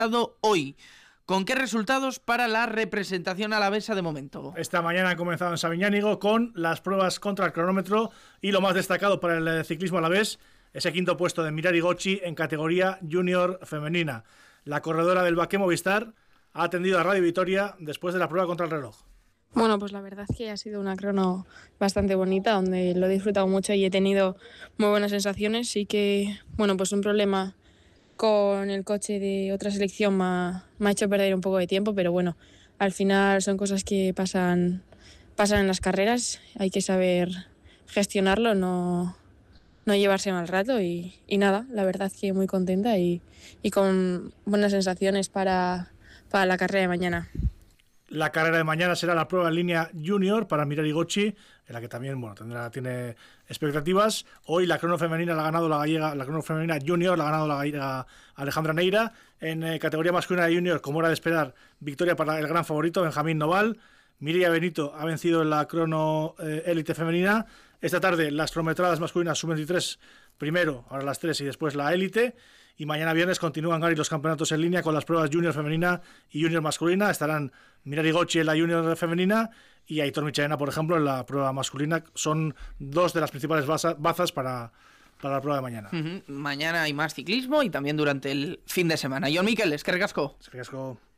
hoy. ¿Con qué resultados para la representación alavesa de momento? Esta mañana han comenzado en Sabiñánigo con las pruebas contra el cronómetro y lo más destacado para el ciclismo alavés, ese quinto puesto de Mirari Gocci en categoría junior femenina. La corredora del Baqué Movistar ha atendido a Radio Vitoria después de la prueba contra el reloj. Bueno, pues la verdad es que ha sido una crono bastante bonita, donde lo he disfrutado mucho y he tenido muy buenas sensaciones. Sí que, bueno, pues un problema con el coche de otra selección me ha hecho perder un poco de tiempo, pero bueno, al final son cosas que pasan en las carreras, hay que saber gestionarlo, no llevarse mal rato y nada, la verdad que muy contenta y con buenas sensaciones para la carrera de mañana. La carrera de mañana será la prueba en línea junior para Mirari Gocci, en la que también tiene expectativas. Hoy la crono femenina la ha ganado la gallega, la crono femenina junior la ha ganado la gallega Alejandra Neira. En categoría masculina de junior, como era de esperar, victoria para el gran favorito Benjamín Noval. Mireia Benito ha vencido en la crono élite femenina. Esta tarde las cronometradas masculinas sub-23 primero, ahora las 3 y después la élite. Y mañana viernes continúan Gary los campeonatos en línea con las pruebas junior femenina y junior masculina. Estarán Mirari Gocci en la junior femenina y Aitor Michaena, por ejemplo, en la prueba masculina. Son dos de las principales bazas para la prueba de mañana. Mañana hay más ciclismo y también durante el fin de semana. Jon Miquel, eskerrik asko. Eskerrik asko.